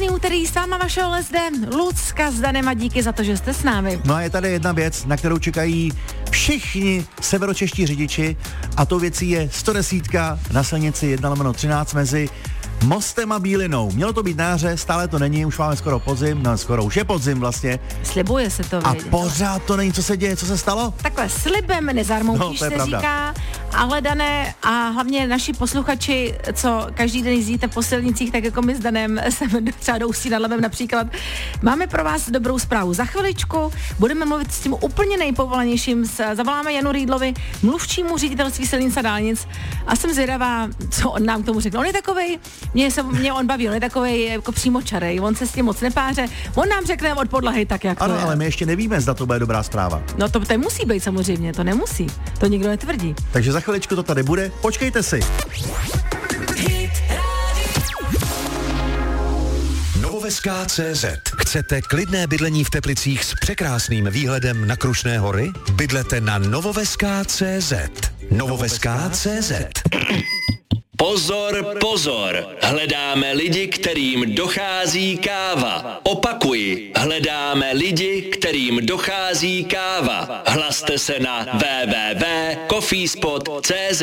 Krásný úterý, s váma vašeho Lezde, Lucka s Danem a díky za to, že jste s námi. No a je tady jedna věc, na kterou čekají všichni severočeští řidiči a tou věcí je 110 na silnici 1/13 mezi Mostem a Bílinou. Mělo to být na jaře, stále to není, už máme skoro podzim, no skoro už je podzim vlastně. Slibuje se to, a pořád to není, co se děje, co se stalo? Takhle slibem nezarmoutíš, se pravda. Říká, ale Dané a hlavně naši posluchači, co každý den jezdíte po silnicích, tak jako my s Danem, jsem třeba do Ústí nad Labem například, máme pro vás dobrou zprávu. Za chviličku budeme mluvit s tím úplně nejpovolanějším, zavoláme Janu Rýdlovi, mluvčímu ředitelství silnic a dálnic a jsem zvědavá, co on nám k tomu řekne. On je takovej, mě on baví, on je takovej jako přímočarej, on se s tím moc nepáře, on nám řekne od podlahy tak, jak ano, to je. Ale my ještě nevíme, zda to bude dobrá zpráva. No to musí být samozřejmě, to nemusí, to nikdo netvrdí. Takže za chviličku to tady bude, počkejte si. Novoveska.cz. Chcete klidné bydlení v Teplicích s překrásným výhledem na Krušné hory? Bydlete na Novoveska.cz. Novoveska.cz. Pozor, pozor, hledáme lidi, kterým dochází káva. Opakuji, hledáme lidi, kterým dochází káva. Hlaste se na www.coffeespot.cz.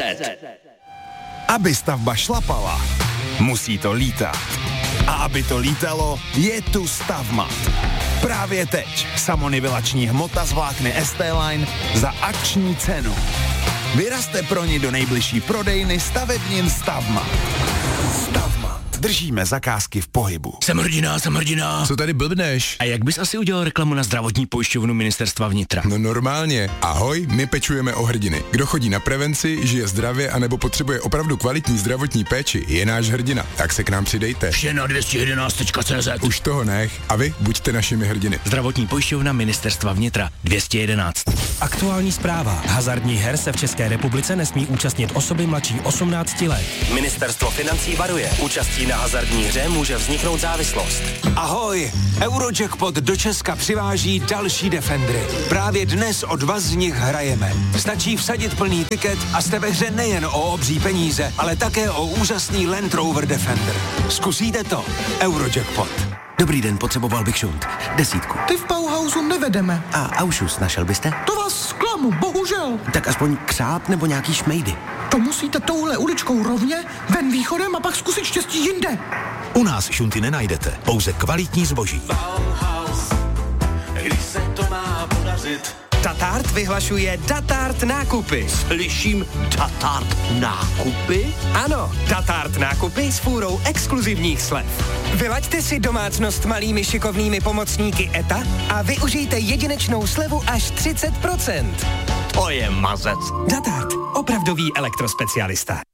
Aby stavba šlapala, musí to lítat. A aby to lítalo, je tu Stavmat. Právě teď samonivelační hmota z vlákny ST-Line za akční cenu. Vyrazte pro ní do nejbližší prodejny stavebnin Stavmat. Stavmat. Držíme zakázky v pohybu. Jsem hrdina. Co tady blbneš? A jak bys asi udělal reklamu na zdravotní pojišťovnu Ministerstva vnitra? No normálně. Ahoj, my pečujeme o hrdiny. Kdo chodí na prevenci, žije zdravě anebo potřebuje opravdu kvalitní zdravotní péči, je náš hrdina. Tak se k nám přidejte. Vše na 211.cz. Už toho nech. A vy buďte našimi hrdiny. Zdravotní pojišťovna Ministerstva vnitra 211. Aktuální zpráva. Hazardních her se v České republice nesmí účastnit osoby mladší 18 let. Ministerstvo financí varuje. Účastí na hazardní hře může vzniknout závislost. Ahoj! Eurojackpot do Česka přiváží další Defendery. Právě dnes o 2 z nich hrajeme. Stačí vsadit plný tiket a jste ve hře nejen o obří peníze, ale také o úžasný Land Rover Defender. Zkusíte to? Eurojackpot. Dobrý den, potřeboval bych šunt. 10. Ty v Bauhausu nevedeme. A aušus našel byste? To vás zklamu, bohužel. Tak aspoň křáp nebo nějaký šmejdy. To musíte touhle uličkou rovně, ven východem a pak zkusit štěstí jinde. U nás šunty nenajdete, pouze kvalitní zboží. Bauhaus, když se to má podařit. Tatart vyhlašuje Tatart nákupy. Slyším Tatart nákupy? Ano, Tatart nákupy s fůrou exkluzivních slev. Vylaďte si domácnost malými šikovnými pomocníky ETA a využijte jedinečnou slevu až 30%. To je mazec. Tatart, opravdový elektrospecialista.